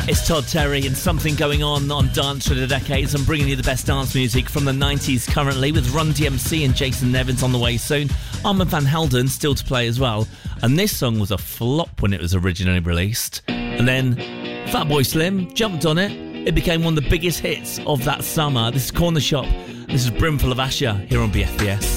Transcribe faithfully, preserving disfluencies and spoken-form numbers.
It's Todd Terry and Something Going On on Dance Through the Decades. I'm bringing you the best dance music from the nineties currently, with Run D M C and Jason Nevins on the way soon. Armand Van Helden still to play as well. And this song was a flop when it was originally released. And then Fatboy Slim jumped on it. It became one of the biggest hits of that summer. This is Corner Shop. This is Brimful of Asher here on B F B S.